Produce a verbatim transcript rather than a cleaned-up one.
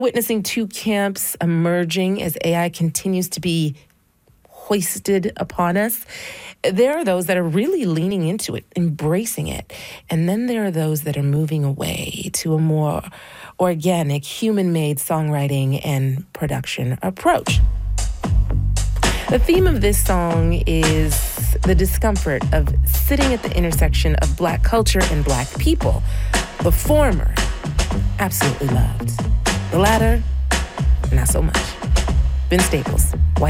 witnessing two camps emerging as A I continues to be hoisted upon us. There are those that are really leaning into it, embracing it. And then there are those that are moving away to a more organic, human-made songwriting and production approach. The theme of this song is the discomfort of sitting at the intersection of Black culture and Black people. The former, absolutely loved. The latter, not so much. Vince Staples, White